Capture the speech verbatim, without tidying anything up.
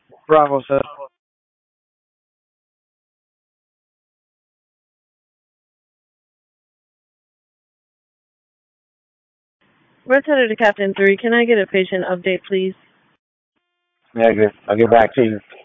Bravo, sir. Red Headed to Captain three, can I get a patient update, please? Negative. I'll get back to you.